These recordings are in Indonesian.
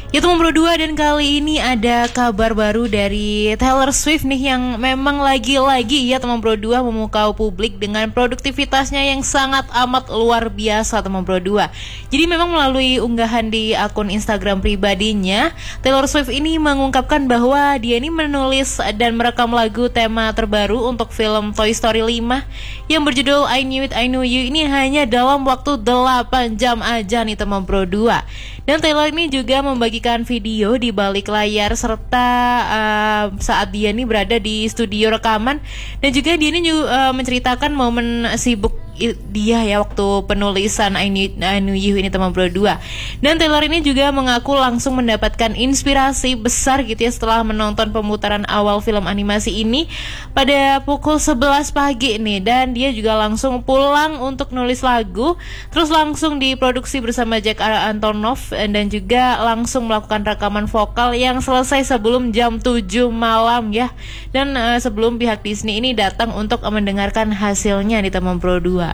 Ya teman Bro 2, dan kali ini ada kabar baru dari Taylor Swift nih, yang memang lagi-lagi ya teman Bro 2 memukau publik dengan produktivitasnya yang sangat amat luar biasa teman Bro 2. Jadi memang melalui unggahan di akun Instagram pribadinya, Taylor Swift ini mengungkapkan bahwa dia ini menulis dan merekam lagu tema terbaru untuk film Toy Story 5 yang berjudul I Knew It, I Knew You ini hanya dalam waktu 8 jam aja nih teman Bro 2. Dan Taylor ini juga membagikan video di balik layar serta saat dia ini berada di studio rekaman, dan juga dia ini juga menceritakan momen sibuk dia ya waktu penulisan I Knew You ini teman Bro 2. Dan Taylor ini juga mengaku langsung mendapatkan inspirasi besar gitu ya setelah menonton pemutaran awal film animasi ini pada pukul 11 pagi nih, dan dia juga langsung pulang untuk nulis lagu, terus langsung diproduksi bersama Jack Antonoff dan juga langsung melakukan rekaman vokal yang selesai sebelum jam 7 malam ya. Dan sebelum pihak Disney ini datang untuk mendengarkan hasilnya di teman Bro 2.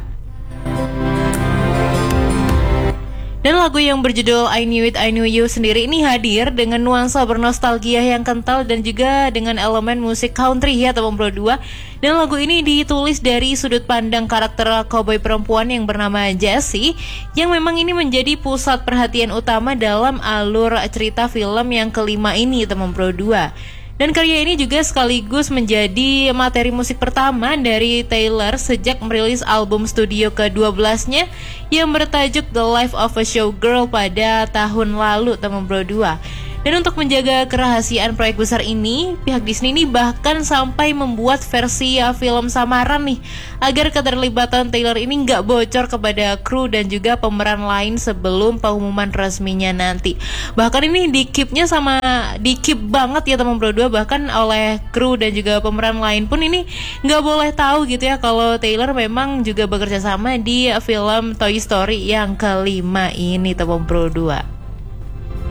Dan lagu yang berjudul I Knew It, I Knew You sendiri ini hadir dengan nuansa bernostalgia yang kental dan juga dengan elemen musik country ya teman Bro 2. Dan lagu ini ditulis dari sudut pandang karakter cowboy perempuan yang bernama Jessie, yang memang ini menjadi pusat perhatian utama dalam alur cerita film yang kelima ini teman Bro 2. Dan karya ini juga sekaligus menjadi materi musik pertama dari Taylor sejak merilis album studio ke-12-nya yang bertajuk The Life of a Showgirl pada tahun lalu teman Bro 2. Dan untuk menjaga kerahasiaan proyek besar ini, pihak Disney ini bahkan sampai membuat versi film samaran nih, agar keterlibatan Taylor ini nggak bocor kepada kru dan juga pemeran lain sebelum pengumuman resminya nanti. Bahkan ini di-keep-nya di-keep banget ya teman Bro 2, bahkan oleh kru dan juga pemeran lain pun ini nggak boleh tahu gitu ya kalau Taylor memang juga bekerja sama di film Toy Story yang kelima ini teman Bro 2.